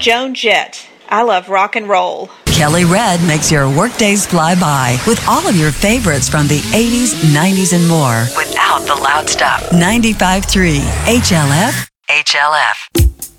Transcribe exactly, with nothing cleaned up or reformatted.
Joan Jett. I love rock and roll. Kelly Red makes your workdays fly by with all of your favorites from the eighties, nineties, and more without the loud stuff. ninety-five point three H L F. H L F.